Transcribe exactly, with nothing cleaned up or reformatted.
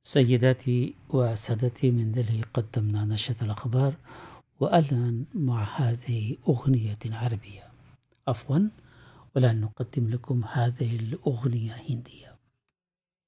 سيداتي وسادتي، من ذلك قدمنا نشرة الأخبار، والآن مع هذه أغنية عربية. عفوا، والآن نقدم لكم هذه الأغنية هندية.